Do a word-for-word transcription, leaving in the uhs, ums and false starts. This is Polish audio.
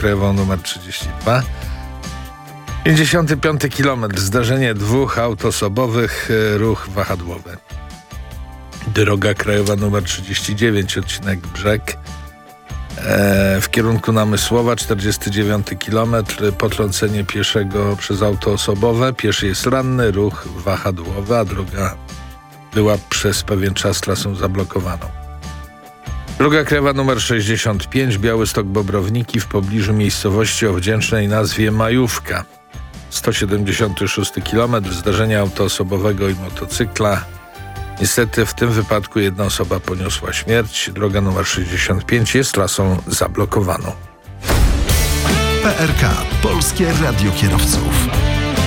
krajową nr trzydzieści dwa. pięćdziesiąty piąty kilometr. Zdarzenie dwóch aut osobowych, ruch wahadłowy. Droga krajowa nr trzydzieści dziewięć, odcinek Brzeg. E, w kierunku Namysłowa, czterdziesty dziewiąty kilometr. Potrącenie pieszego przez auto osobowe. Pieszy jest ranny, ruch wahadłowy, a droga była przez pewien czas trasą zablokowaną. Droga krajowa nr sześćdziesiąt pięć, Białystok-Bobrowniki, w pobliżu miejscowości o wdzięcznej nazwie Majówka. sto siedemdziesiąty szósty kilometr. Zdarzenia auto osobowego i motocykla. Niestety w tym wypadku jedna osoba poniosła śmierć. Droga nr sześćdziesiąt pięć jest trasą zablokowaną. P R K. Polskie Radio Kierowców.